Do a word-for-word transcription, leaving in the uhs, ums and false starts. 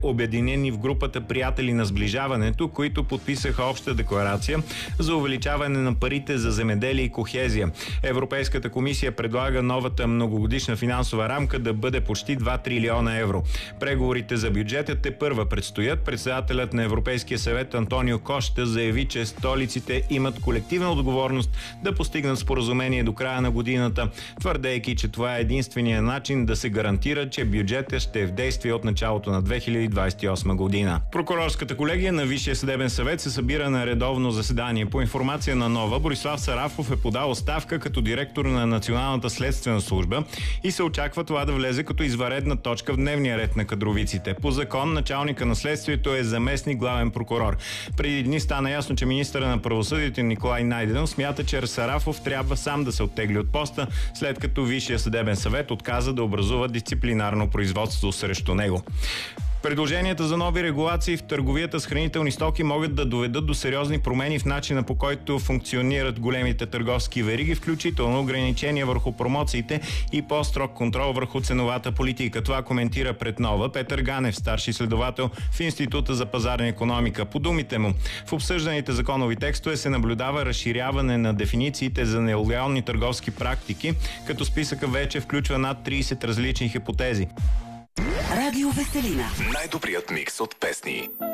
обединени в групата Приятели на сближаването, които подписаха обща декларация за увеличаване на парите за земеделие и кохезия. Европейската комисия предлага новата многогодишна финансова рамка да бъде почти два трилиона евро. Преговорите за бюджета те първа предстоят. Председателят на Европейския съвет Антонио Кошта заяви, че столиците имат колективна отговорност да постигнат споразумение до края на годината, твърдейки, че това е единствения начин да се гарантира, че бюджетът ще е в действие от началото на две хиляди двадесет и осма година. Прокурорската колегия на Висшия съдебен съвет се събира на редовно заседание. По информация на Нова, Борислав Сарафов е подал оставка като директор на Националната следствена служба и се очаква това да влезе като извънредна точка в дневния ред на кадровиците. По закон началника на следствието е заместник главен прокурор. Преди дни стана ясно, че министъра на правосъдието Николай Найденов смята, че Сарафов трябва сам да се оттегли от поста, след като Висшия съдебен съвет отказа да образува дисциплинарно производство срещу него. Предложенията за нови регулации в търговията с хранителни стоки могат да доведат до сериозни промени в начина, по който функционират големите търговски вериги, включително ограничения върху промоциите и по-строг контрол върху ценовата политика. Това коментира пред Нова Петър Ганев, старши следовател в Института за пазарна икономика. По думите му, в обсъжданите законови текстове се наблюдава разширяване на дефинициите за нелоялни търговски практики, като списъка вече включва над тридесет различни хипотези. Радио Веселина. Най-добрият микс от песни.